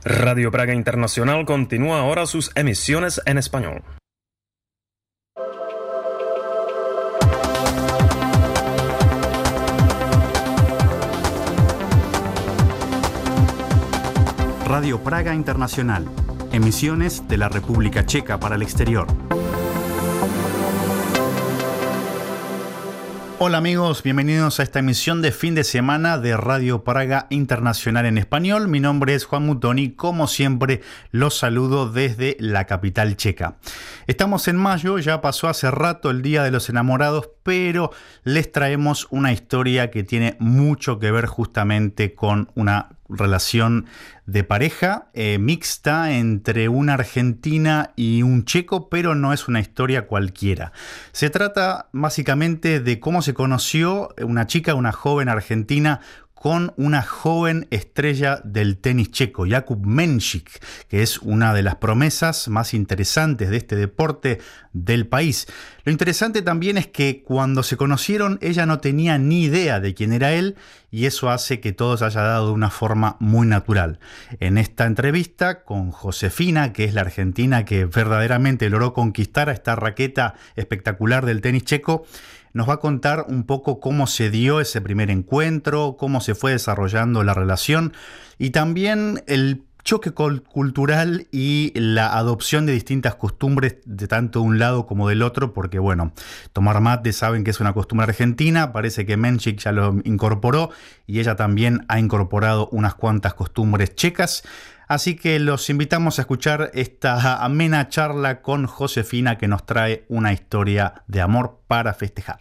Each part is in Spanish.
Radio Praga Internacional continúa ahora sus emisiones en español. Radio Praga Internacional. Emisiones de la República Checa para el exterior. Hola amigos, bienvenidos a esta emisión de fin de semana de Radio Praga Internacional en español. Mi nombre es Juan Mutoni, como siempre los saludo desde la capital checa. Estamos en mayo, ya pasó hace rato el Día de los Enamorados, pero les traemos una historia que tiene mucho que ver justamente con una relación de pareja mixta entre una argentina y un checo, pero no es una historia cualquiera. Se trata básicamente de cómo se conoció una chica, una joven argentina, con una joven estrella del tenis checo, Jakub Mensik, que es una de las promesas más interesantes de este deporte del país. Lo interesante también es que cuando se conocieron ella no tenía ni idea de quién era él, y eso hace que todo se haya dado de una forma muy natural. En esta entrevista con Josefina, que es la argentina que verdaderamente logró conquistar a esta raqueta espectacular del tenis checo, nos va a contar un poco cómo se dio ese primer encuentro, cómo se fue desarrollando la relación y también el choque cultural y la adopción de distintas costumbres de tanto un lado como del otro, porque bueno, tomar mate saben que es una costumbre argentina, parece que Mensik ya lo incorporó y ella también ha incorporado unas cuantas costumbres checas. Así que los invitamos a escuchar esta amena charla con Josefina, que nos trae una historia de amor para festejar.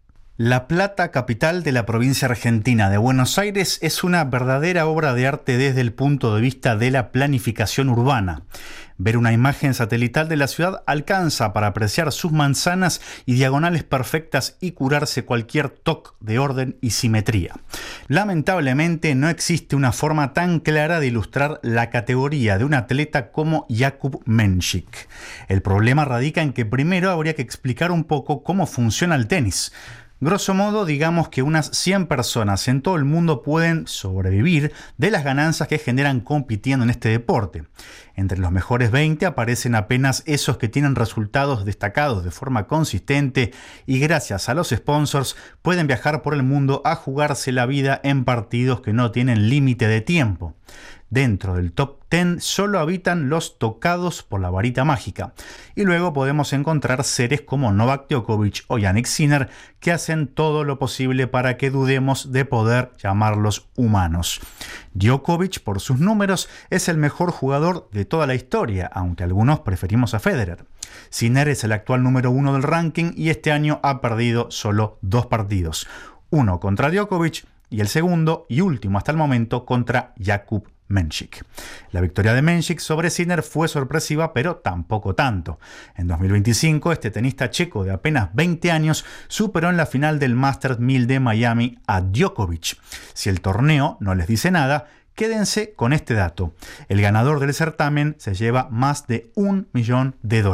La Plata, capital de la provincia argentina de Buenos Aires, es una verdadera obra de arte desde el punto de vista de la planificación urbana. Ver una imagen satelital de la ciudad alcanza para apreciar sus manzanas y diagonales perfectas y curarse cualquier toque de orden y simetría. Lamentablemente no existe una forma tan clara de ilustrar la categoría de un atleta como Jakub Mensik. El problema radica en que primero habría que explicar un poco cómo funciona el tenis. Grosso modo, digamos que unas 100 personas en todo el mundo pueden sobrevivir de las ganancias que generan compitiendo en este deporte. Entre los mejores 20 aparecen apenas esos que tienen resultados destacados de forma consistente y gracias a los sponsors pueden viajar por el mundo a jugarse la vida en partidos que no tienen límite de tiempo. Dentro del top 10 solo habitan los tocados por la varita mágica. Y luego podemos encontrar seres como Novak Djokovic o Jannik Sinner que hacen todo lo posible para que dudemos de poder llamarlos humanos. Djokovic, por sus números, es el mejor jugador de toda la historia, aunque algunos preferimos a Federer. Sinner es el actual número 1 del ranking y este año ha perdido solo 2 partidos. Uno contra Djokovic y el segundo y último hasta el momento contra Jakub Mensik. La victoria de Mensik sobre Sinner fue sorpresiva, pero tampoco tanto. En 2025, este tenista checo de apenas 20 años superó en la final del Masters 1000 de Miami a Djokovic. Si el torneo no les dice nada, quédense con este dato. El ganador del certamen se lleva más de $1 millón.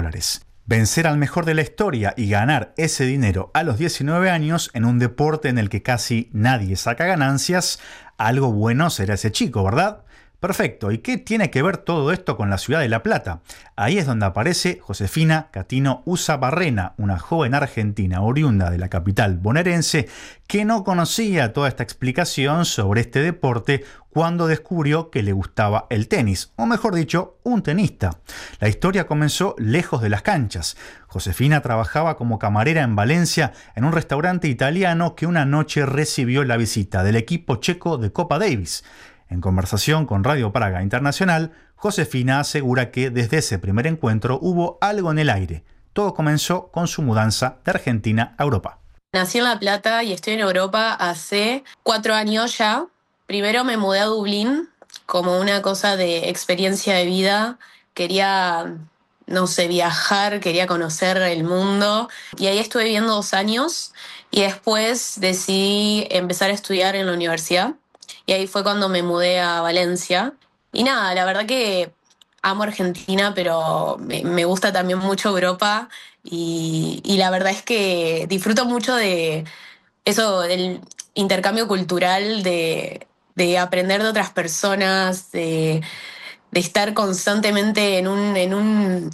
Vencer al mejor de la historia y ganar ese dinero a los 19 años en un deporte en el que casi nadie saca ganancias, algo bueno será ese chico, ¿verdad? Perfecto, ¿y qué tiene que ver todo esto con la ciudad de La Plata? Ahí es donde aparece Josefina Catino Usabarrena, una joven argentina oriunda de la capital bonaerense que no conocía toda esta explicación sobre este deporte cuando descubrió que le gustaba el tenis, o mejor dicho, un tenista. La historia comenzó lejos de las canchas. Josefina trabajaba como camarera en Valencia en un restaurante italiano que una noche recibió la visita del equipo checo de Copa Davis. En conversación con Radio Praga Internacional, Josefina asegura que desde ese primer encuentro hubo algo en el aire. Todo comenzó con su mudanza de Argentina a Europa. Nací en La Plata y estoy en Europa hace 4 años ya. Primero me mudé a Dublín como una cosa de experiencia de vida. Quería, no sé, viajar, quería conocer el mundo. Y ahí estuve viviendo 2 años y después decidí empezar a estudiar en la universidad. Y ahí fue cuando me mudé a Valencia. Y nada, la verdad que amo Argentina, pero me gusta también mucho Europa. Y la verdad es que disfruto mucho de eso, del intercambio cultural, de aprender de otras personas, de estar constantemente en un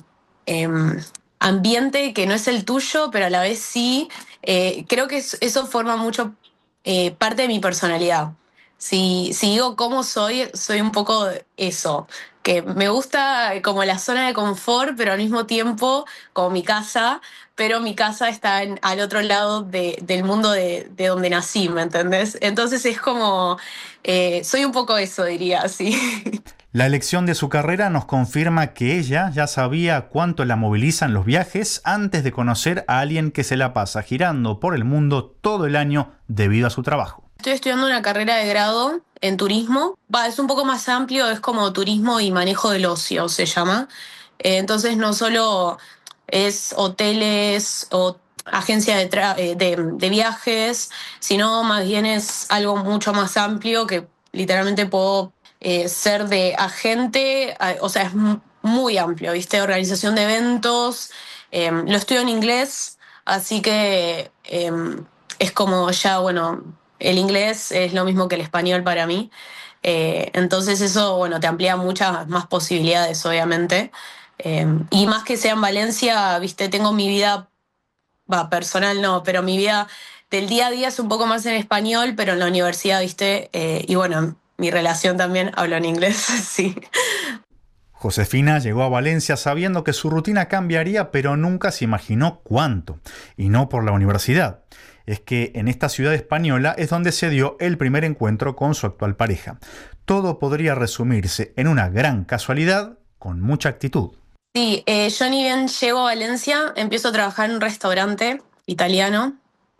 ambiente que no es el tuyo, pero a la vez sí. Creo que eso forma mucho parte de mi personalidad. Si digo cómo soy un poco eso, que me gusta como la zona de confort, pero al mismo tiempo como mi casa, pero mi casa está al otro lado del mundo de donde nací, ¿me entendés? Entonces es como, soy un poco eso, diría, sí. La elección de su carrera nos confirma que ella ya sabía cuánto la movilizan los viajes antes de conocer a alguien que se la pasa girando por el mundo todo el año debido a su trabajo. Estoy estudiando una carrera de grado en turismo. Es un poco más amplio, es como turismo y manejo del ocio, se llama. Entonces no solo es hoteles o agencia de viajes, sino más bien es algo mucho más amplio que literalmente puedo ser de agente, o sea, es muy amplio, ¿viste? Organización de eventos, lo estudio en inglés, así que es como ya, bueno, el inglés es lo mismo que el español para mí. Entonces eso, bueno, te amplía muchas más posibilidades, obviamente. Y más que sea en Valencia, viste, tengo mi vida, personal no, pero mi vida del día a día es un poco más en español, pero en la universidad, viste, y bueno, mi relación también hablo en inglés, sí. Josefina llegó a Valencia sabiendo que su rutina cambiaría, pero nunca se imaginó cuánto. Y no por la universidad. Es que en esta ciudad española es donde se dio el primer encuentro con su actual pareja. Todo podría resumirse en una gran casualidad con mucha actitud. Sí, yo ni bien llego a Valencia, empiezo a trabajar en un restaurante italiano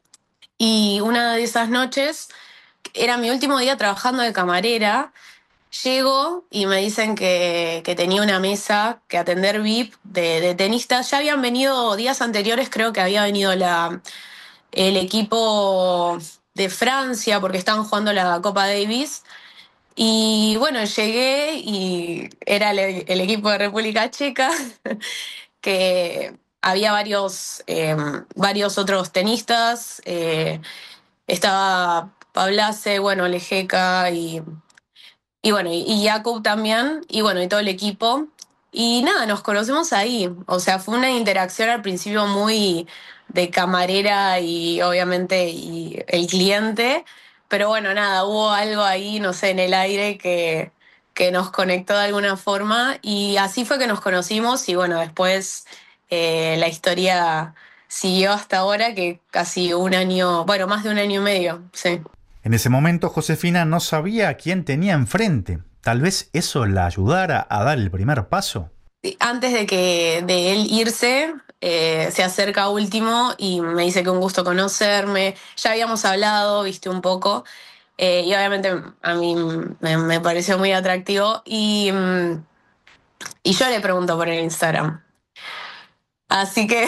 y una de esas noches, era mi último día trabajando de camarera. Llego y me dicen que tenía una mesa que atender VIP de tenistas. Ya habían venido días anteriores, creo que había venido el equipo de Francia porque estaban jugando la Copa Davis. Y bueno, llegué y era el equipo de República Checa, que había varios otros tenistas. Estaba Pablace, bueno, Lejeca y bueno, y Jakub también, y bueno, y todo el equipo. Y nada, nos conocemos ahí. O sea, fue una interacción al principio muy de camarera y obviamente y el cliente. Pero bueno, nada, hubo algo ahí, no sé, en el aire que nos conectó de alguna forma. Y así fue que nos conocimos. Y bueno, después la historia siguió hasta ahora, que casi un año, bueno, más de un año y medio, sí. En ese momento Josefina no sabía a quién tenía enfrente. Tal vez eso la ayudara a dar el primer paso. Antes de él irse, se acerca a Último y me dice que un gusto conocerme. Ya habíamos hablado, viste, un poco. Y obviamente a mí me pareció muy atractivo. Y yo le pregunto por el Instagram. Así que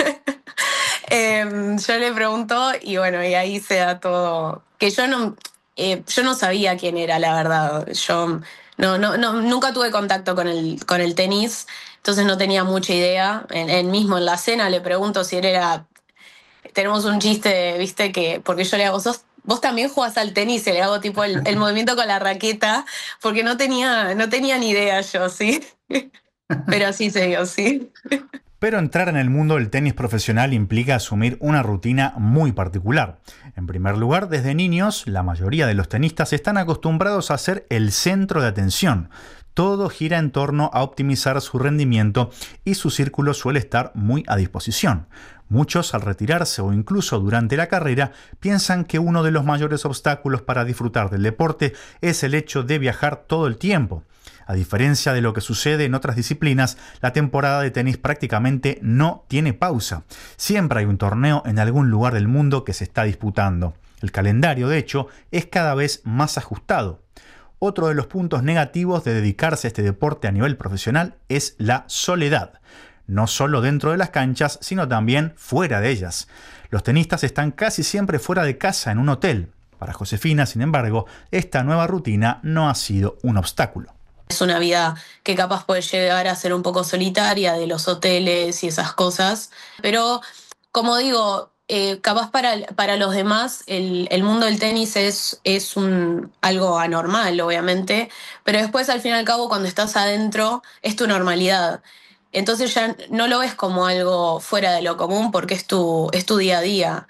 yo le pregunto y bueno, y ahí se da todo. Que yo no sabía quién era, la verdad. Yo nunca tuve contacto con el tenis, entonces no tenía mucha idea. Mismo en la cena le pregunto si él era. Tenemos un chiste, viste, porque yo le hago, vos también jugás al tenis y le hago tipo el movimiento con la raqueta, porque no tenía ni idea yo, ¿sí? Pero así se dio, sí. Pero entrar en el mundo del tenis profesional implica asumir una rutina muy particular. En primer lugar, desde niños, la mayoría de los tenistas están acostumbrados a ser el centro de atención. Todo gira en torno a optimizar su rendimiento y su círculo suele estar muy a disposición. Muchos, al retirarse o incluso durante la carrera, piensan que uno de los mayores obstáculos para disfrutar del deporte es el hecho de viajar todo el tiempo. A diferencia de lo que sucede en otras disciplinas, la temporada de tenis prácticamente no tiene pausa. Siempre hay un torneo en algún lugar del mundo que se está disputando. El calendario, de hecho, es cada vez más ajustado. Otro de los puntos negativos de dedicarse a este deporte a nivel profesional es la soledad. No solo dentro de las canchas, sino también fuera de ellas. Los tenistas están casi siempre fuera de casa en un hotel. Para Josefina, sin embargo, esta nueva rutina no ha sido un obstáculo. Es una vida que capaz puede llegar a ser un poco solitaria de los hoteles y esas cosas. Pero, como digo, capaz para los demás el mundo del tenis es algo anormal, obviamente, pero después al fin y al cabo cuando estás adentro es tu normalidad. Entonces ya no lo ves como algo fuera de lo común porque es tu día a día.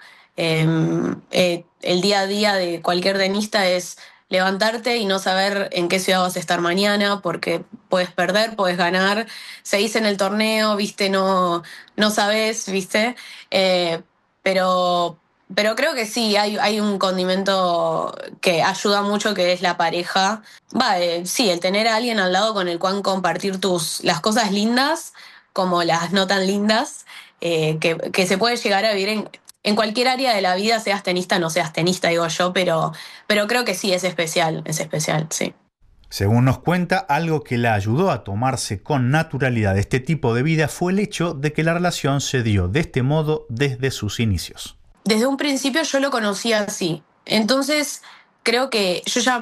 El día a día de cualquier tenista es levantarte y no saber en qué ciudad vas a estar mañana porque puedes perder, puedes ganar, seguís en el torneo, viste, no sabes, viste. Eh, pero, pero creo que sí, hay un condimento que ayuda mucho que es la pareja. Sí, el tener a alguien al lado con el cual compartir las cosas lindas como las no tan lindas, que se puede llegar a vivir en cualquier área de la vida, seas tenista o no seas tenista, digo yo, pero creo que sí, es especial, sí. Según nos cuenta, algo que la ayudó a tomarse con naturalidad este tipo de vida fue el hecho de que la relación se dio de este modo desde sus inicios. Desde un principio yo lo conocía así. Entonces, creo que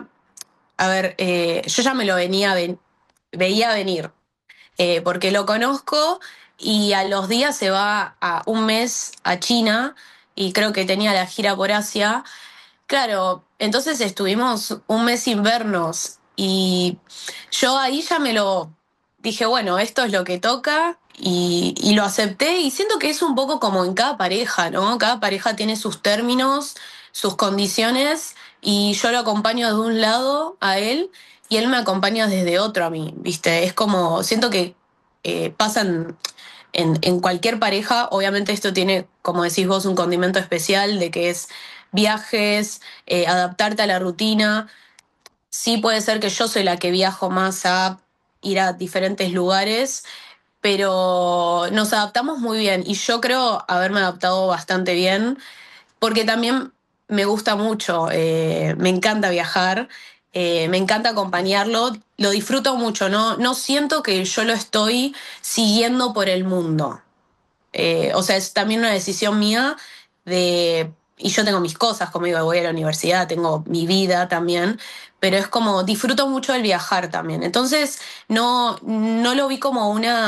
yo ya me lo veía venir, porque lo conozco y a los días se va a un mes a China y creo que tenía la gira por Asia. Claro, entonces estuvimos un mes sin vernos y yo ahí ya me lo dije, bueno, esto es lo que toca y lo acepté y siento que es un poco como en cada pareja, ¿no? Cada pareja tiene sus términos, sus condiciones y yo lo acompaño de un lado a él y él me acompaña desde otro a mí, ¿viste? Es como, siento que pasan en cualquier pareja, obviamente esto tiene, como decís vos, un condimento especial de que es viajes, adaptarte a la rutina. Sí puede ser que yo soy la que viajo más a ir a diferentes lugares, pero nos adaptamos muy bien y yo creo haberme adaptado bastante bien porque también me gusta mucho, me encanta viajar, me encanta acompañarlo, lo disfruto mucho, no siento que yo lo estoy siguiendo por el mundo. O sea, es también una decisión mía y yo tengo mis cosas, como digo, voy a la universidad, tengo mi vida también, pero es como, disfruto mucho el viajar también. Entonces, no lo vi como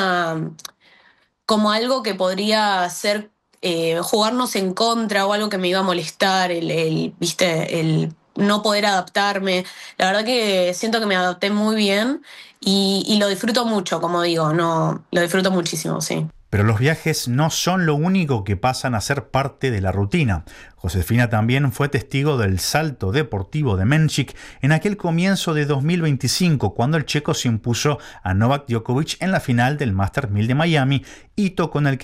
como algo que podría ser jugarnos en contra o algo que me iba a molestar, ¿viste? El no poder adaptarme. La verdad que siento que me adapté muy bien y lo disfruto mucho, como digo, no, lo disfruto muchísimo, sí. Pero los viajes no son lo único que pasan a ser parte de la rutina. Josefina también fue testigo del salto deportivo de Menchik en aquel comienzo de 2025, cuando el checo se impuso a Novak Djokovic en la final del Masters 1000 de Miami, hito con el que